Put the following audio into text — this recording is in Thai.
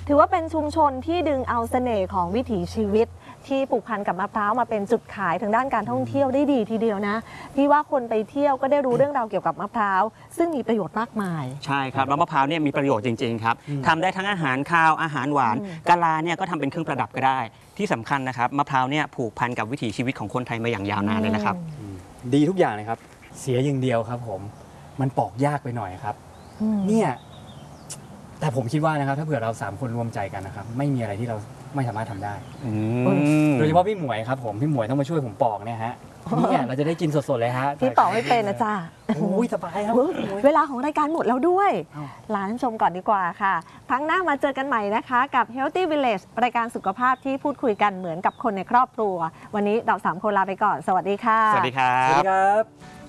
ถือว่าเป็นชุมชนที่ดึงเอาเสน่ห์ของวิถีชีวิตที่ผูกพันกับมะพร้าวมาเป็นจุดขายทางด้านการท่องเที่ยวได้ดีทีเดียวนะพี่ว่าคนไปเที่ยวก็ได้รู้เรื่องราวเกี่ยวกับมะพร้าวซึ่งมีประโยชน์มากมายใช่ครับแล้วมะพร้าวเนี่ยมีประโยชน์จริงๆครับทำได้ทั้งอาหารข้าวอาหารหวานกะลาเนี่ยก็ทำเป็นเครื่องประดับก็ได้ที่สำคัญนะครับมะพร้าวเนี่ยผูกพันกับวิถีชีวิตของคนไทยมาอย่างยาวนานเลยนะครับดีทุกอย่างเลยครับเสียอย่างเดียวครับผมมันปอกยากไปหน่อยครับเนี่ยแต่ผมคิดว่านะครับถ้าเผื่อเรา3คนรวมใจกันนะครับไม่มีอะไรที่เราไม่สามารถทำได้โดยเฉพาะพี่หมวยครับผมพี่หมวยต้องมาช่วยผมปอกเนี่ยฮะเนี่ยเราจะได้กินสดๆเลยฮะพี่ปอกไม่เป็นนะจ๊ะโอ้ยสบายครับเวลาของรายการหมดแล้วด้วยลาท่านชมก่อนดีกว่าค่ะครั้งหน้ามาเจอกันใหม่นะคะกับ Healthy Village รายการสุขภาพที่พูดคุยกันเหมือนกับคนในครอบครัววันนี้เรา3คนลาไปก่อนสวัสดีค่ะสวัสดีครับ